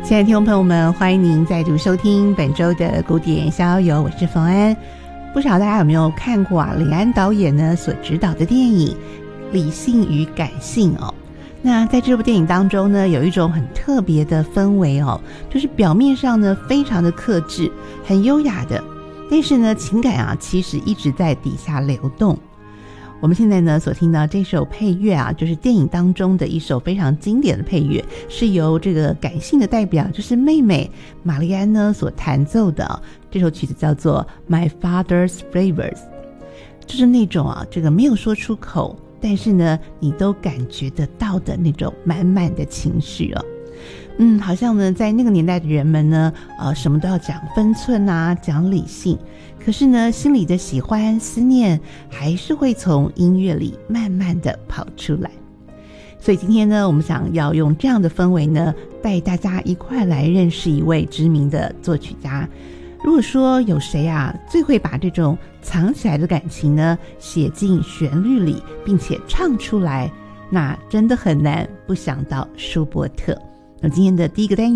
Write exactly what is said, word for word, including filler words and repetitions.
亲爱的听众朋友们，欢迎您再度收听本周的古典逍遥游，我是冯安。不晓得大家有没有看过啊李安导演呢所执导的电影《理性与感性》哦。那在这部电影当中呢，有一种很特别的氛围哦，就是表面上呢非常的克制，很优雅的，但是呢情感啊其实一直在底下流动。我们现在呢所听到这首配乐啊，就是电影当中的一首非常经典的配乐，是由这个感性的代表，就是妹妹玛丽安呢所弹奏的、哦、这首曲子叫做 My Father's Flavors， 就是那种啊这个没有说出口，但是呢你都感觉得到的那种满满的情绪哦。嗯，好像呢在那个年代的人们呢呃什么都要讲分寸啊，讲理性，可是呢心里的喜欢思念还是会从音乐里慢慢的跑出来。所以今天呢我们想要用这样的氛围呢带大家一块来认识一位知名的作曲家。如果说有谁啊最会把这种藏起来的感情呢写进旋律里并且唱出来，那真的很难不想到舒伯特。那今天的第一个单元